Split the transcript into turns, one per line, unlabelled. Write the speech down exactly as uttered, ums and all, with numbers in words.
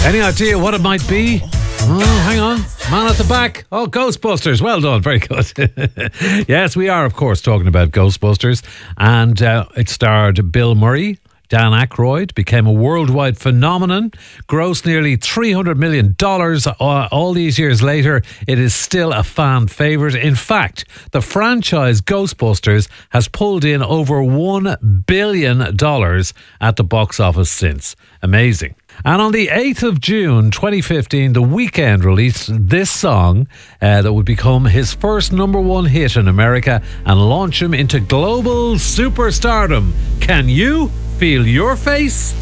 Any idea what it might be? Oh, hang on. Man at the back. Oh, Ghostbusters. Well done. Very good. Yes, we are, of course, talking about Ghostbusters. And uh, it starred Bill Murray. Dan Aykroyd became a worldwide phenomenon, grossed nearly three hundred million dollars. Uh, all these years later, it is still a fan favourite. In fact, the franchise Ghostbusters has pulled in over one billion dollars at the box office since. Amazing. And on the eighth of June twenty fifteen, The Weeknd released this song uh, that would become his first number one hit in America and launch him into global superstardom. Can you feel your face?